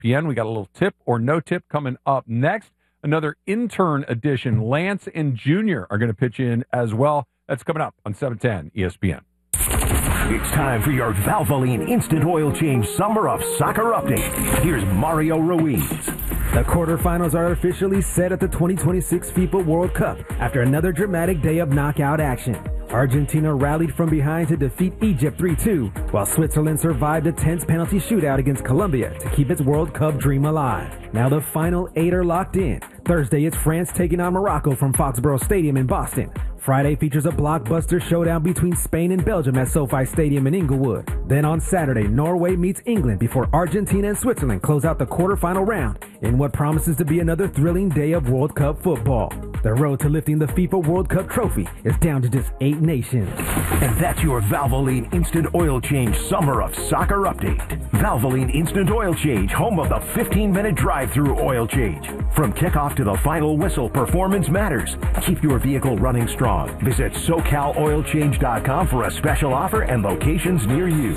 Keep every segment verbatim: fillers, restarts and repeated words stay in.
P N. We got a little tip or no tip coming up next. Another intern edition. Lance and Junior are going to pitch in as well. That's coming up on seven ten E S P N. It's time for your Valvoline Instant Oil Change Summer of Soccer update. Here's Mario Ruiz. The quarterfinals are officially set at the twenty twenty-six FIFA World Cup after another dramatic day of knockout action. Argentina rallied from behind to defeat Egypt three two, while Switzerland survived a tense penalty shootout against Colombia to keep its World Cup dream alive. Now the final eight are locked in. Thursday, it's France taking on Morocco from Foxborough Stadium in Boston. Friday features a blockbuster showdown between Spain and Belgium at SoFi Stadium in Inglewood. Then on Saturday, Norway meets England before Argentina and Switzerland close out the quarterfinal round in what promises to be another thrilling day of World Cup football. The road to lifting the FIFA World Cup trophy is down to just eight nations. And that's your Valvoline Instant Oil Change Summer of Soccer update. Valvoline Instant Oil Change, home of the fifteen-minute drive-through oil change. From kickoff to the final whistle, performance matters. Keep your vehicle running strong. Visit so cal oil change dot com for a special offer and locations near you.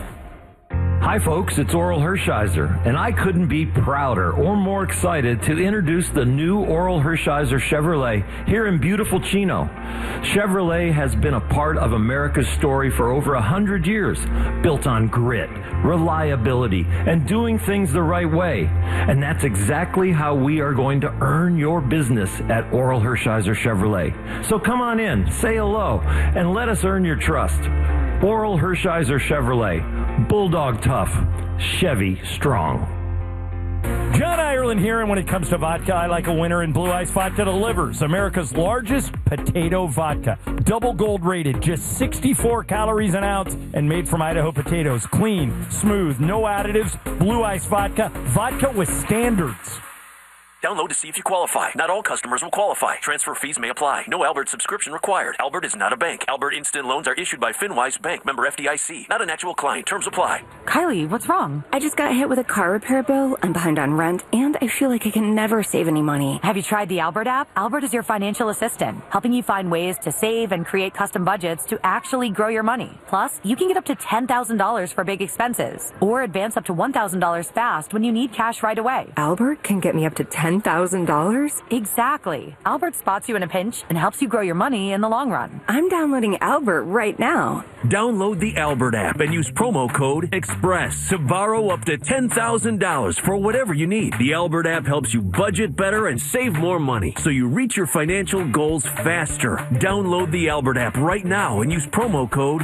Hi folks, it's Oral Hershiser, and I couldn't be prouder or more excited to introduce the new Oral Hershiser Chevrolet here in beautiful Chino. Chevrolet has been a part of America's story for over a hundred years, built on grit, reliability, and doing things the right way. And that's exactly how we are going to earn your business at Oral Hershiser Chevrolet. So come on in, say hello, and let us earn your trust. Oral Hershiser Chevrolet, Bulldog tough, Chevy strong. John Ireland here, and when it comes to vodka, I like a winner, and Blue Ice Vodka delivers. America's largest potato vodka. Double gold rated, just sixty-four calories an ounce, and made from Idaho potatoes. Clean, smooth, no additives. Blue Ice Vodka. Vodka with standards. Download to see if you qualify. Not all customers will qualify. Transfer fees may apply. No Albert subscription required. Albert is not a bank. Albert Instant Loans are issued by FinWise Bank, member F D I C. Not an actual client. Terms apply. Kylie, what's wrong? I just got hit with a car repair bill. I'm behind on rent, and I feel like I can never save any money. Have you tried the Albert app? Albert is your financial assistant, helping you find ways to save and create custom budgets to actually grow your money. Plus, you can get up to ten thousand dollars for big expenses, or advance up to one thousand dollars fast when you need cash right away. Albert can get me up to ten thousand dollars? Exactly. Albert spots you in a pinch and helps you grow your money in the long run. I'm downloading Albert right now. Download the Albert app and use promo code EXPRESS to borrow up to ten thousand dollars for whatever you need. The Albert app helps you budget better and save more money, so you reach your financial goals faster. Download the Albert app right now and use promo code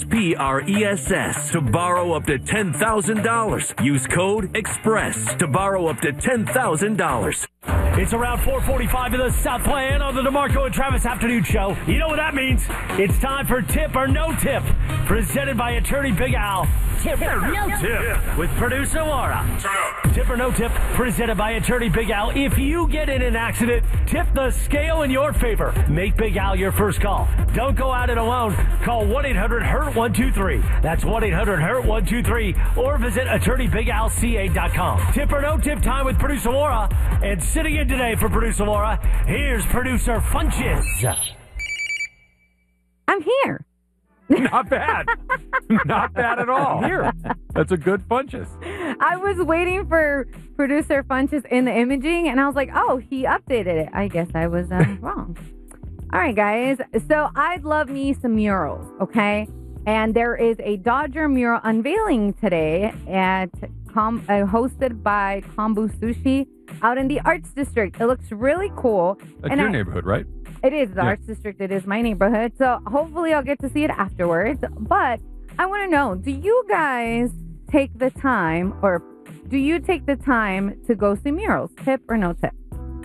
EXPRESS to borrow up to ten thousand dollars. Use code EXPRESS to borrow up to ten thousand dollars. It's around four forty-five in the South Plan on the DeMarco and Travis Afternoon Show. You know what that means? It's time for Tip or No Tip, presented by Attorney Big Al. Tip or No Tip with producer Laura. Tip or No Tip, presented by Attorney Big Al. If you get in an accident, tip the scale in your favor. Make Big Al your first call. Don't go at it alone. Call one eight hundred hurt one two three. That's one eight hundred hurt one two three. Or visit attorney big al c a dot com. Tip or No Tip time with producer Laura. And sitting in today for producer Laura, here's producer Funches. I'm here. Not bad. Not bad at all. Here. That's a good Funches. I was waiting for producer Funches in the imaging, and I was like, oh, he updated it. I guess I was uh, wrong. All right, guys. So I'd love me some murals, okay? And there is a Dodger mural unveiling today at com- uh, hosted by Kombu Sushi out in the Arts District. It looks really cool. That's and your I- neighborhood, right? It is the Yeah. Arts District. It is my neighborhood. So hopefully I'll get to see it afterwards. But I want to know, do you guys take the time, or do you take the time to go see murals? Tip or no tip?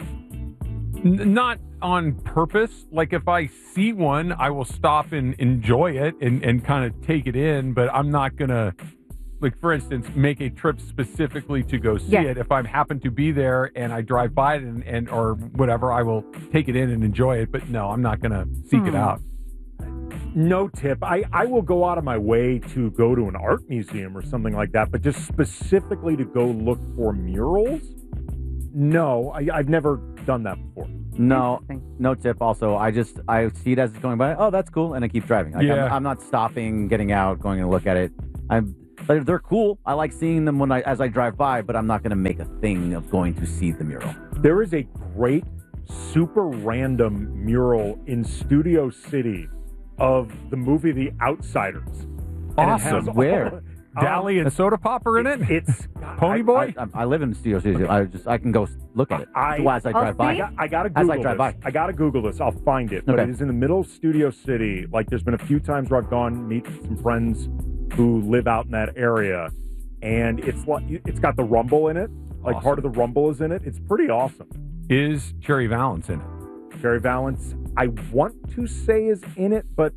N- not on purpose. Like if I see one, I will stop and enjoy it and, and kind of take it in. But I'm not going to, like, for instance, make a trip specifically to go see Yeah. it. If I happen to be there and I drive by it and, and or whatever, I will take it in and enjoy it. But no, I'm not going to seek Hmm. it out. No tip. I, I will go out of my way to go to an art museum or something like that, but just specifically to go look for murals? No, I, I've never done that before. No, no tip. Also, I just I see it as it's going by. Oh, that's cool, and I keep driving. Like, Yeah. I'm, I'm not stopping, getting out, going to look at it. I'm They're, they're cool. I like seeing them when I as I drive by, but I'm not going to make a thing of going to see the mural. There is a great, super random mural in Studio City of the movie The Outsiders. Awesome. Where? Dally and Soda Pop are in it? It's Pony Boy? I, I, I live in Studio City. I just I can go look at it I, as I drive by. I, got, I gotta as Google I drive this. by. I gotta Google this. I'll find it. But Okay. it is in the middle of Studio City. Like, there's been a few times where I've gone meet some friends who live out in that area, and it's like it's got the Rumble in it. Like Awesome. part of the Rumble is in it. It's pretty awesome. Is Cherry Valance in it? Cherry Valance, I want to say is in it, but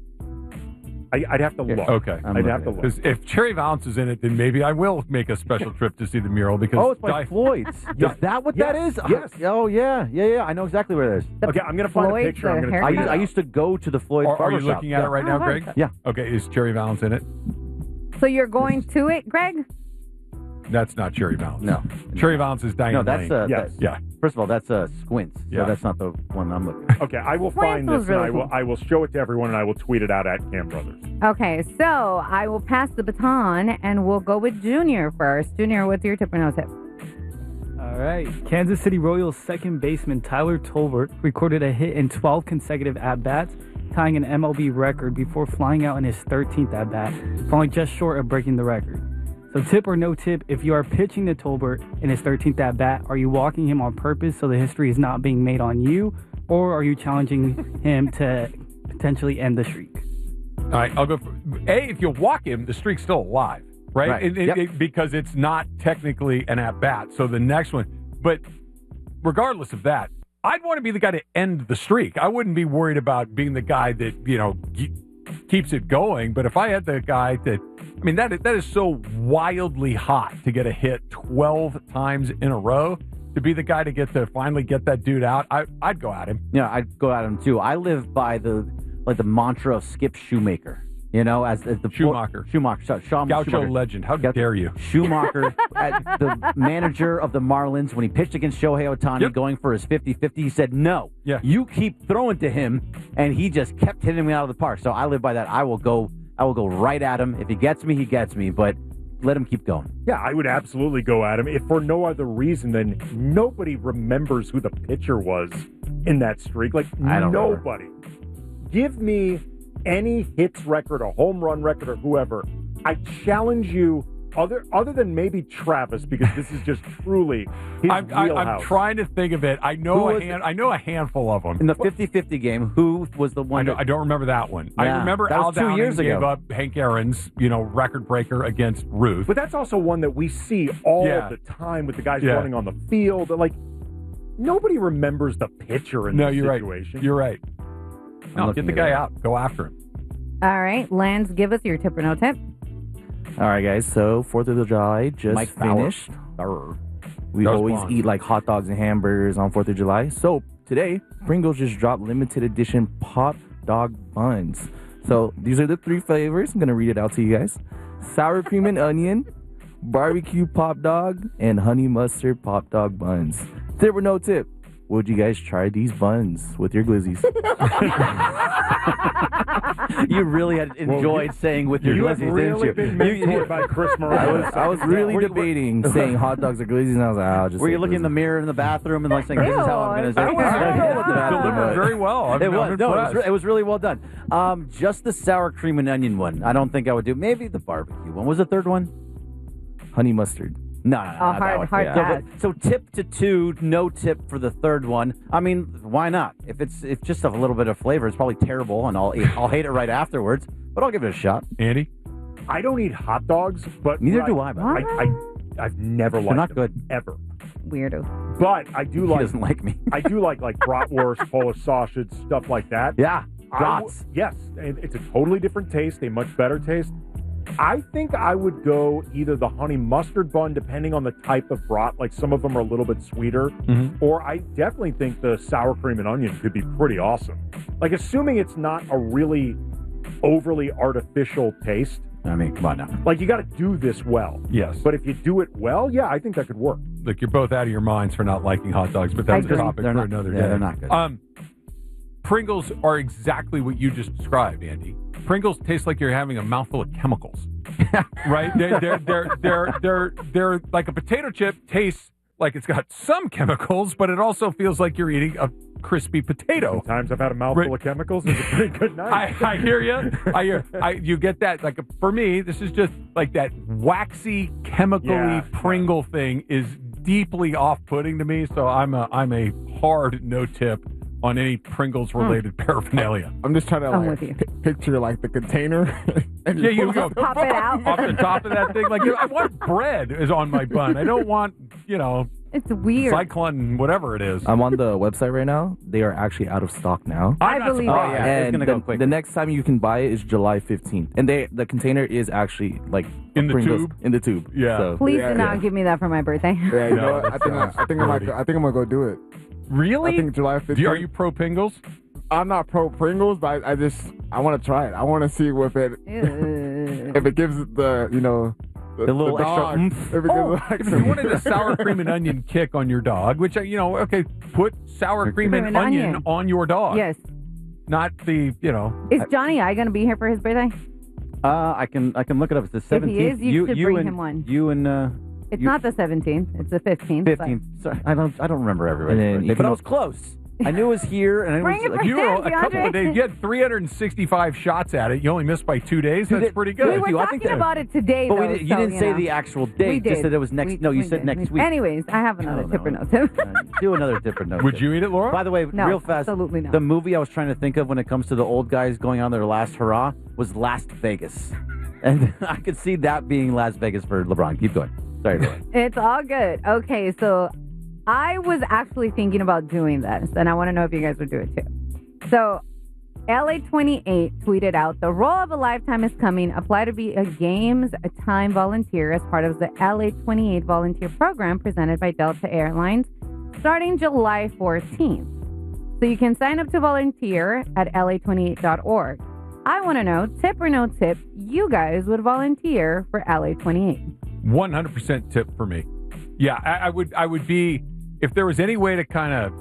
I, I'd have to look. Okay. I'd have to look. Because if Cherry Valance is in it, then maybe I will make a special trip to see the mural. Because Oh, it's by Di- Floyd's. Yeah. Is that what Yes, that is? yes. Oh, yeah. Yeah, yeah. I know exactly where it is. Okay, I'm gonna find Floyd's, a picture. I'm the gonna. I tweet used, it I out. used to go to the Floyd Are, are you barbershop. looking at yeah. it right now, Oh, Greg? Yeah. Okay. Is Cherry Valance in it? So you're going to it, Greg? That's not Cherry Valance. No. Cherry Valance is Diane No, that's Lane. uh, Yes. that- Yeah. First of all, that's uh, Squints. So Yeah. that's not the one I'm looking at. Okay, I will Squints find was this and really I will cool. I will show it to everyone and I will tweet it out at Cam Brothers. Okay, so I will pass the baton and we'll go with Junior first. Junior, what's your tip or no tip? All right. Kansas City Royals second baseman Tyler Tolbert recorded a hit in twelve consecutive at-bats, tying an M L B record before flying out in his thirteenth at-bat, falling just short of breaking the record. So tip or no tip, if you are pitching to Tolbert in his thirteenth at-bat, are you walking him on purpose so the history is not being made on you, or are you challenging him to potentially end the streak? All right. I'll go for A. If you walk him, the streak's still alive, right? Right. It- it- Yep. it- because it's not technically an at bat. So the next one, but regardless of that, I'd want to be the guy to end the streak. I wouldn't be worried about being the guy that you know ge- keeps it going. But if I had the guy that, I mean, that that is so wildly hot to get a hit twelve times in a row. To be the guy to get to finally get that dude out, I, I'd go at him. Yeah, I'd go at him too. I live by the like the mantra of Skip Shoemaker. You know, as, as the Schumacher. Schumacher, Scha- Scha- Gaucho Schumacher. legend. How Gaucho- dare you? Schumacher, at the manager of the Marlins, when he pitched against Shohei Ohtani, Yep. going for his fifty-fifty, he said, no, Yeah. you keep throwing to him, and he just kept hitting me out of the park. So I live by that. I will go I will go right at him. If he gets me, he gets me, but let him keep going. Yeah, I would absolutely go at him if for no other reason than nobody remembers who the pitcher was in that streak. Like, I don't nobody. Give me any hits record, a home run record, or whoever. I challenge you, other other than maybe Travis, because this is just truly his I'm, I, wheelhouse. I'm trying to think of it. I Who know a was hand, I know a handful of them. In the fifty-fifty game, who was the I one? don't, I don't remember that one. I Yeah, remember that Al was two Downing years gave ago. up Hank Aaron's, you know, record breaker against Ruth. But that's also one that we see all Yeah. the time with the guys Yeah. running on the field. Like, nobody remembers the pitcher in no, this you're situation. right. You're right. No, looking get the it guy up. out. Go after him. All right, Lance, give us your tip or no tip. All right, guys. So Fourth of July just Mike Fowler. finished. We That was always blonde. eat like hot dogs and hamburgers on Fourth of July. So today, Pringles just dropped limited edition pop dog buns. So these are the three flavors. I'm gonna read it out to you guys: sour cream and onion, barbecue pop dog, and honey mustard pop dog buns. Tip or no tip? Would you guys try these buns with your glizzies? You really had enjoyed saying with your You have glizzies, really didn't been you? mentored by Chris I Morales. was I was really Were you- debating saying hot dogs or glizzies, and I was like, I'll just. Were say you looking in the glizzies. mirror in the bathroom and like saying, "This is how I'm going to say"? That was it? delivered very well. I'm, It I'm was, no, it was, impressed. re- it was really well done. Um, just the sour cream and onion one. I don't think I would do. Maybe the barbecue one. Was the third one? honey mustard. No, no, no, Oh, not that hard- one. hard So, pass. but- so tip to two, no tip for the third one. I mean, why not? If it's if just a little bit of flavor, it's probably terrible, and I'll eat, I'll hate it right afterwards. But I'll give it a shot. Andy? I don't eat hot dogs, but Neither I, do I, by the I, way. I, I've never liked not them, good. ever. Weirdo. But I do He like. doesn't like me. I do like like bratwurst, Polish sausage, stuff like that. Yeah, I brats. w- yes, and it's a totally different taste, a much better taste. I think I would go either the honey mustard bun, depending on the type of brat. Like some of them are a little bit sweeter, Mhm. or I definitely think the sour cream and onion could be pretty awesome. Like assuming it's not a really overly artificial taste. I mean, come on now. Like you got to do this well. Yes. But if you do it well, yeah, I think that could work. Look, you're both out of your minds for not liking hot dogs, but that's I a agree. topic They're for not- another yeah, day. they're not good. Um, Pringles are exactly what you just described, Andy. Pringles taste like you're having a mouthful of chemicals. right? They're they're they're they're they're they're like a potato chip tastes like it's got some chemicals, but it also feels like you're eating a crispy potato. Sometimes I've had a mouthful Right. of chemicals. It's a pretty good night. I, I hear you. I hear. I, you get that. Like for me, this is just like that waxy, chemically Yeah. Pringle thing is deeply off-putting to me. So I'm a I'm a hard no tip on any Pringles related paraphernalia. I'm just trying to I'm like with you. pi- picture like the container. and Yeah, just you pull go out- Pop it out. off the top of that thing. Like I want bread is on my bun. I don't want you know It's weird. cyclone whatever it is. I'm on the website right now. They are actually out of stock now. I I'm not believe surprised. it. yeah, it's and gonna the, go quick. the next time you can buy it is July fifteenth. And they the container is actually like In the Pringles- tube? In the tube. Yeah. So, Please Yeah, do not yeah. give me that for my birthday. Yeah, you No, know what? I that think I, sounds I think I might. dirty. Go, I think I'm gonna go do it. Really? I think July Do fifteenth. you- are you pro Pringles? I'm not pro Pringles, but I, I just I want to try it. I want to see if it Ew. if it gives the you know the, The little the extra dog, oomph. If it gives Oh, the if you wanted a sour cream and onion kick on your dog, which uh, you know, okay, put sour cream and Cream and onion, onion. on your dog. Yes. Not the you know. Is Johnny I going to be here for his birthday? Uh, I can I can look it up. It's the If he seventeenth. is, you should bring and, him one. You and uh, It's you- not the seventeenth. It's the fifteenth. but- fifteenth. Sorry, I don't I don't remember everybody's And then birthday, you but can I was close. I knew it was here, and I Bring was it like, for You were him, a couple DeAndre. of days. You had three hundred sixty-five shots at it. You only missed by two days. That's days. pretty We good. were you. I talking think that- about it today, But though. we did, you so, didn't say know. the actual We date. Just did. that it was next. We- no, you we said did. next We- week. Anyways, I have I another don't tip or know. no tip. Uh, Do another different note. Would you eat it, Laura? By the way, No, real fast, absolutely not. the movie I was trying to think of when it comes to the old guys going on their last hurrah was Las Vegas. And I could see that being Las Vegas for LeBron. Keep going. Sorry, Laura. It's all good. Okay, so I was actually thinking about doing this, and I want to know if you guys would do it too. So, L A twenty-eight tweeted out, the role of a lifetime is coming. Apply to be a Games Time volunteer as part of the L A twenty-eight volunteer program presented by Delta Airlines starting July fourteenth. So you can sign up to volunteer at L A twenty-eight dot org. I want to know, tip or no tip, you guys would volunteer for L A twenty-eight. One hundred percent tip for me. Yeah, I, I would. I would be if there was any way to kind of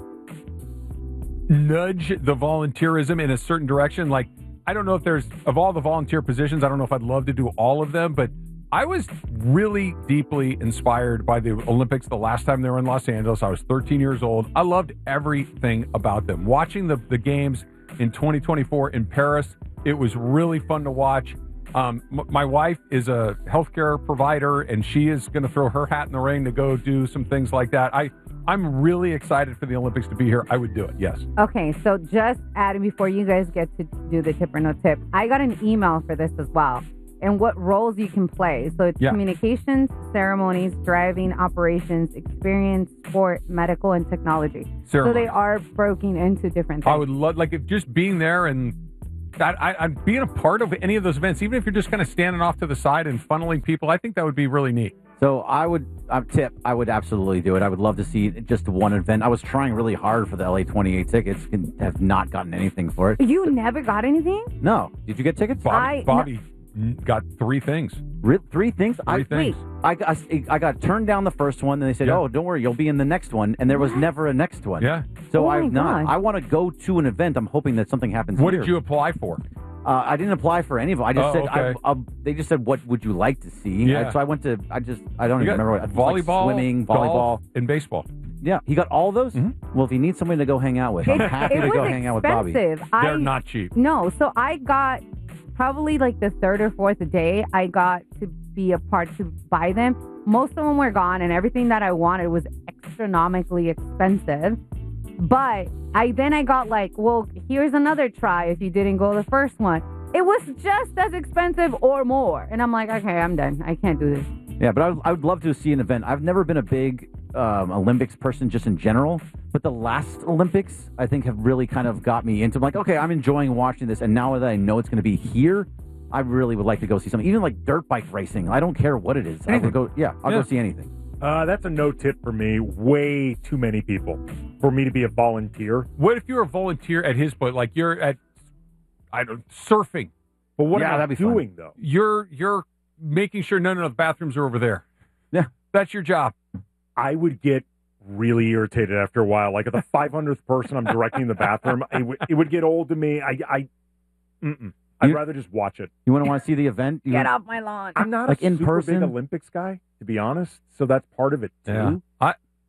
nudge the volunteerism in a certain direction. Like I don't know if there's of all the volunteer positions. I don't know if I'd love to do all of them, but I was really deeply inspired by the Olympics the last time they were in Los Angeles. I was thirteen years old. I loved everything about them. Watching the the games in twenty twenty-four in Paris, it was really fun to watch. Um, m- my wife is a healthcare provider, and she is going to throw her hat in the ring to go do some things like that. I, I'm really excited for the Olympics to be here. I would do it, yes. Okay, so just adding before you guys get to do the tip or no tip, I got an email for this as well. And what roles you can play. So it's Yeah. communications, ceremonies, driving, operations, experience, sport, medical, and technology. So Ceremonies. they are broken into different things. I would love, like, if just being there and that, I, I'm being a part of any of those events, even if you're just kind of standing off to the side and funneling people, I think that would be really neat. So I would uh, tip. I would absolutely do it. I would love to see just one event. I was trying really hard for the L A twenty-eight tickets and have not gotten anything for it. You never got anything? No. Did you get tickets? Bobby, I- Bobby n- got three things. Re- three things. Three I, things. I got I got turned down the first one, and they said, Yeah. "Oh, don't worry, you'll be in the next one." And there was never a next one. Yeah. So Oh my I've not. God. I want to go to an event. I'm hoping that something happens. What here. did you apply for? Uh, I didn't apply for any of them. I just Oh, said. okay. I, uh, they just said, "What would you like to see?" Yeah. I- so I went to. I just. I don't You even got remember what. it was like volleyball, swimming, golf, volleyball. and baseball. Yeah, he got all those. Mhm. Well, if you need somebody to go hang out with, I'm It, happy it to was go hang out with Bobby. expensive. I, They're not cheap. No, so I got probably like the third or fourth day I got to be a part to buy them. Most of them were gone, and everything that I wanted was astronomically expensive. But I then I got like, well, here's another try if you didn't go the first one. It was just as expensive or more, and I'm like, okay, I'm done. I can't do this. Yeah, but I would, I would love to see an event. I've never been a big um, Olympics person just in general, but the last Olympics, I think, have really kind of got me into like, okay, I'm enjoying watching this, and now that I know it's going to be here, I really would like to go see something, even like dirt bike racing. I don't care what it is. I would go, yeah, I'll Yeah. go see anything. Uh, that's a no tip for me. Way too many people for me to be a volunteer. What if you're a volunteer at his point? Like you're at, I don't surfing. But what Yeah, am I that'd be fun. doing though? You're you're making sure none of the bathrooms are over there. Yeah. That's your job. I would get really irritated after a while. Like at the five hundredth person I'm directing the bathroom, it, w- it would get old to me. I, I, mm-mm. I'd You- rather just watch it. You wouldn't want to see the event? You Get want- off my lawn. I'm not Like a in super person? big Olympics guy, to be honest. So that's part of it too. Yeah.